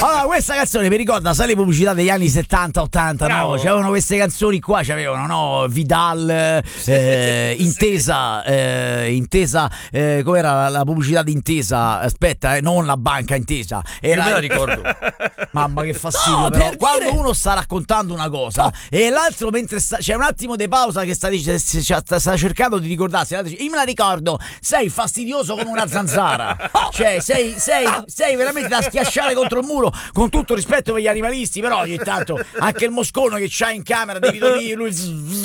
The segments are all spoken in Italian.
Allora, questa canzone mi ricorda, sai, le pubblicità degli anni 70-80, no? C'erano queste canzoni qua, c'avevano, no? Vidal, Intesa, com'era la pubblicità di Intesa? Aspetta, non la banca Intesa. Io me la ricordo. Mamma che fastidio, però. Quando uno sta raccontando una cosa e l'altro mentre c'è un attimo di pausa che sta cercando di ricordarsi, io me la ricordo, sei fastidioso come una zanzara. Cioè sei veramente da schiacciare contro il muro, con tutto rispetto per gli animalisti, però ogni tanto anche il moscone che c'hai in camera devi dire lui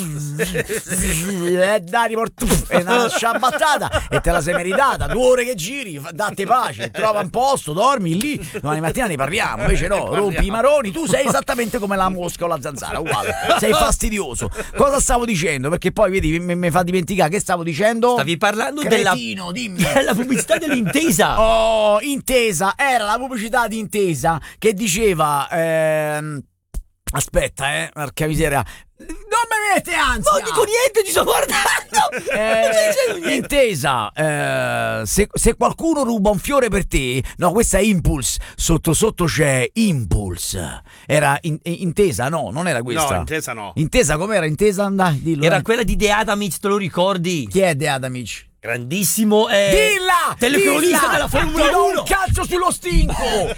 dai, è una sciabattata e te la sei meritata. 2 ore che giri, date pace, trova un posto, dormi lì, domani mattina ne parliamo. Invece no, rompi i maroni, tu sei esattamente come la mosca o la zanzara, uguale, sei fastidioso. Cosa stavo dicendo? Perché poi vedi mi fa dimenticare che stavo dicendo. Stavi parlando Cretino, della pubblicità dell'Intesa. Oh, Intesa, era la pubblicità di Intesa che diceva aspetta, porca miseria, non mi mette ansia. Non dico niente, ti sto guardando. Intesa, se qualcuno ruba un fiore per te, no, questa è Impulse, sotto c'è Impulse. Era Intesa, no, non era questa. No, Intesa no. Intesa com'era? Intesa, dai, dillo. Era quella di De Adamic, te lo ricordi? Chi è De Adamic? Grandissimo Dilla! telecronista della Formula 1. Un calcio sullo stinco!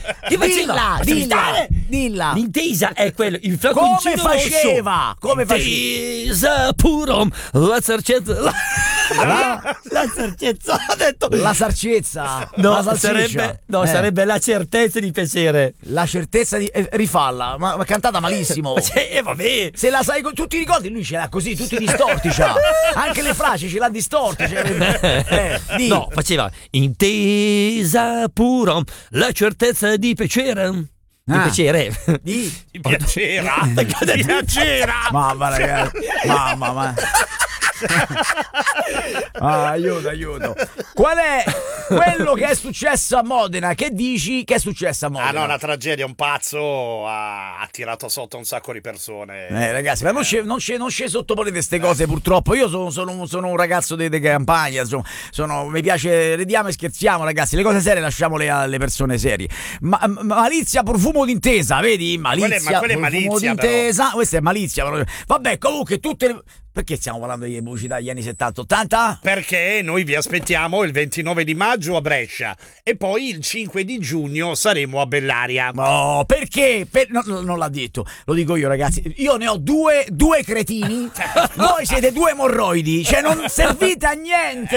Dilla! L'Intesa è quello, il flaconcino come faceva? Intesa puro la sarcezza. La sarcezza, ho detto. La sarcezza? No, la sarebbe la certezza di piacere. La certezza di rifalla, ma cantata malissimo. Vabbè. Se la sai, tu ti ricordi? Lui ce l'ha così, tutti distorti c'ha. Anche le frasi ce l'ha distorti. No, faceva Intesa puro la certezza di piacere. Di piacere. Di piacere. Mamma ragazzi. Mamma. Aiuto. Qual è quello che è successo a Modena? Che dici che è successo a Modena? Ah no, una tragedia, un pazzo ha tirato sotto un sacco di persone. Ragazzi, ma non ci sottoponete queste cose, purtroppo. Io sono un ragazzo di campagna, mi piace, ridiamo e scherziamo, ragazzi. Le cose serie lasciamole alle persone serie. Malizia, profumo d'intesa, vedi? Malizia, quella è profumo malizia, d'intesa. Questa è malizia, però. Vabbè, comunque tutte le... Perché stiamo parlando di pubblicità degli anni 70-80? Perché noi vi aspettiamo il 29 di maggio a Brescia e poi il 5 di giugno saremo a Bellaria. No, perché? Non l'ha detto, lo dico io, ragazzi. Io ne ho due cretini. Voi siete 2 emorroidi, cioè non servite a niente.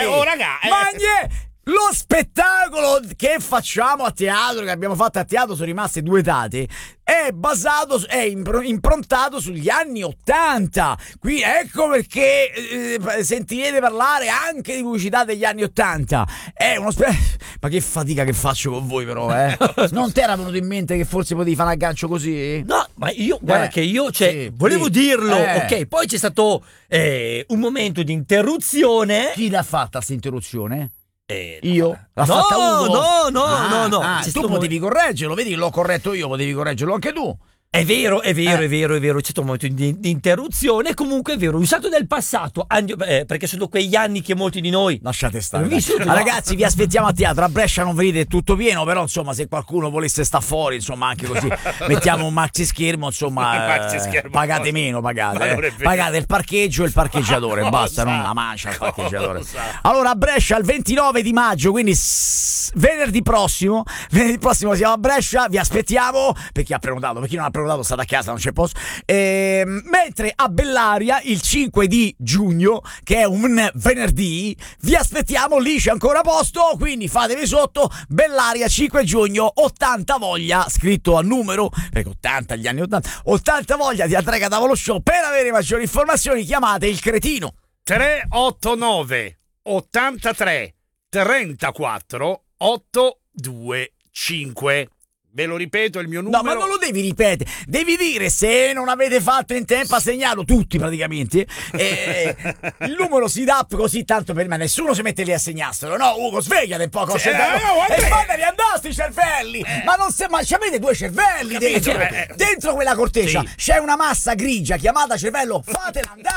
Lo spettacolo che facciamo a teatro, che abbiamo fatto a teatro, sono rimaste 2 date, è improntato sugli anni 80. Qui ecco perché sentirete parlare anche di pubblicità degli anni 80. È uno ma che fatica che faccio con voi, però, Non ti era venuto in mente che forse potevi fare un aggancio così? No, ma io, guarda che io, volevo dirlo, ok, poi c'è stato un momento di interruzione. Chi l'ha fatta questa interruzione? Io? L'ha fatta Ugo? No. Tu potevi correggerlo, vedi, l'ho corretto io, potevi correggerlo anche tu. È vero, c'è stato un momento di interruzione. Comunque è vero, usato nel passato, perché sono quegli anni che molti di noi lasciate stare. Ragazzi, vi aspettiamo a teatro, a Brescia non venite tutto pieno, però insomma se qualcuno volesse sta fuori, insomma anche così mettiamo un maxi schermo, insomma pagate meno, pagate il parcheggio e il parcheggiatore, basta, non la mancia il parcheggiatore. Allora a Brescia il 29 di maggio, quindi venerdì prossimo siamo a Brescia, vi aspettiamo. Per chi ha prenotato, per chi non ha prenotato state a casa, non c'è posto. Mentre a Bellaria il 5 di giugno, che è un venerdì, vi aspettiamo, lì c'è ancora posto, quindi fatevi sotto. Bellaria 5 giugno, 80 voglia, scritto a numero, perché 80 gli anni 80 voglia di Andrea Cadavolo Show. Per avere maggiori informazioni chiamate il cretino 389 83 34 825. Ve lo ripeto, il mio numero. No, ma non lo devi ripetere, devi dire se non avete fatto in tempo a segnarlo, tutti praticamente. Il numero si dà così tanto per me, nessuno si mette lì a segnarselo. No, Ugo, svegliate un po' con e fatevi andare sti cervelli. Ma ci avete 2 cervelli dentro quella corteccia. C'è una massa grigia chiamata cervello, fatela andare.